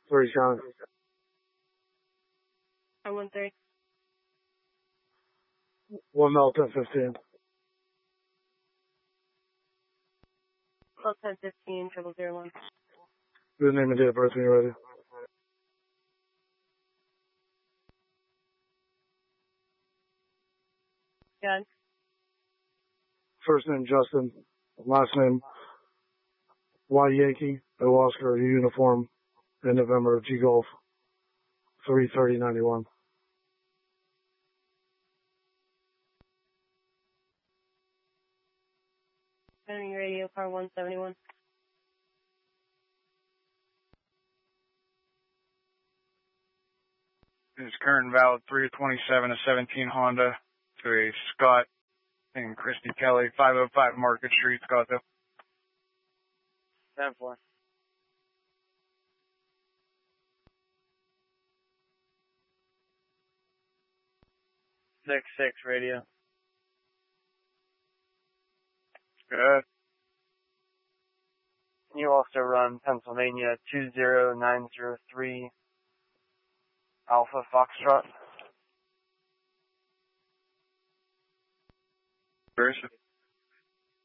3 County. 913. 1 Mel 1015. Call 1015, 0001. Good name and date of birth when you're ready. Gun. First name Justin. Last name Y Yankee. O Oscar Uniform in November G Golf. 33091. Sending radio car 171. This is current valid 327 to 17 Honda to a Scott and Christy Kelly, 505 Market Street, Scottsdale. 10-4. 6-6 radio. Good. You also run Pennsylvania 20903 Alpha Foxtrot. Where is it?